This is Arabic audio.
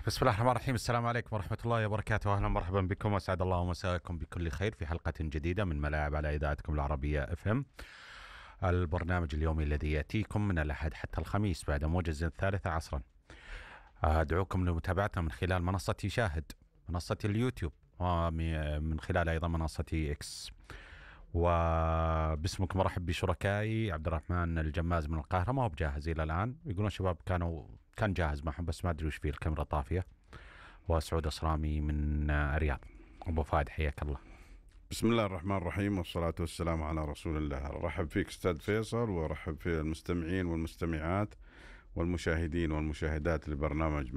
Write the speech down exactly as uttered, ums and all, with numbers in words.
بسم الله الرحمن الرحيم. السلام عليكم ورحمة الله وبركاته. أهلا مرحبا بكم وأسعد الله مساءكم بكل خير في حلقة جديدة من ملاعب على إذاعتكم العربية اف ام، البرنامج اليومي الذي يأتيكم من الأحد حتى الخميس بعد موجز الثالثة عصرا. أدعوكم لمتابعتنا من خلال منصة شاهد، منصة اليوتيوب، ومن خلال أيضا منصة إكس. وباسمكم مرحب بشركائي عبد الرحمن الجماز من القاهرة، ما هو بجاهز إلى الآن، يقولون شباب كانوا كان جاهز معهم بس ما أدري وش فيه، الكاميرا طافية. وسعود أصرامي من الرياض. أبو فهد حياك الله. بسم الله الرحمن الرحيم والصلاة والسلام على رسول الله. أرحب فيك أستاذ فيصل، وأرحب في المستمعين والمستمعات والمشاهدين والمشاهدات لبرنامج